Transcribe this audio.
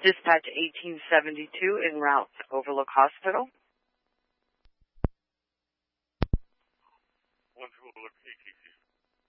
Dispatch 1872 en route to Overlook Hospital. One to Overlook ATC.